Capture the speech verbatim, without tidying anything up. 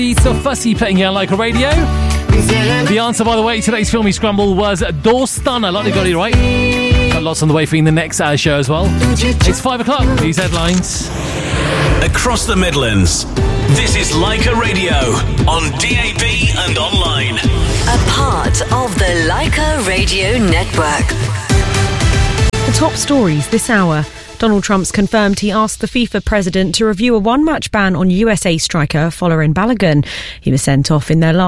So fussy playing here on Leica Radio. The answer, by the way, today's Filmy Scramble was Door Stunner. Lot of got it right. Got lots on the way for you in the next hour show as well. It's five o'clock. These headlines. Across the Midlands, this is Leica Radio on D A B and online. A part of the Leica Radio Network. The top stories this hour. Donald Trump's confirmed he asked the FIFA president to review a one-match ban on U S A striker Folarin Balogun. He was sent off in their last